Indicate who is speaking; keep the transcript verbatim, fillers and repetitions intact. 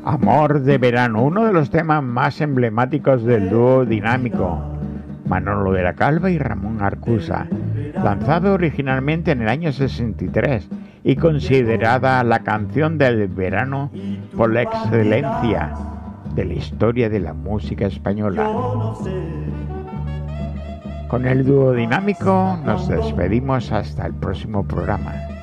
Speaker 1: Amor de verano, uno de los temas más emblemáticos del dúo dinámico Manolo de la Calva y Ramón Arcusa, lanzado originalmente en el año sesenta y tres y considerada la canción del verano por la excelencia de la historia de la música española. Con el dúo dinámico nos despedimos hasta el próximo programa.